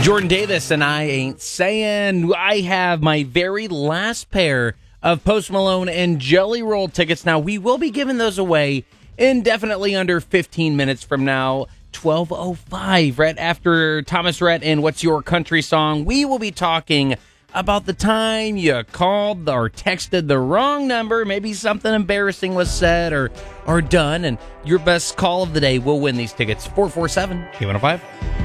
Jordan Davis and I Ain't Saying. I have my very last pair of Post Malone and Jelly Roll tickets. Now, we will be giving those away indefinitely under 15 minutes from now, 12:05, right after Thomas Rhett and What's Your Country Song. We will be talking about the time you called or texted the wrong number. Maybe something embarrassing was said or done, and your best call of the day will win these tickets. 447-K105.